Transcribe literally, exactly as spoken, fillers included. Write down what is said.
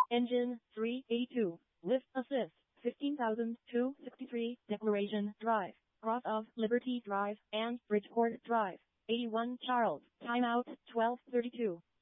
Engine three eighty-two. Lift assist fifteen thousand two hundred sixty-three. Declaration Drive. Cross of Liberty Drive and Bridgeport Drive. eighty-one Charles. Timeout twelve thirty-two.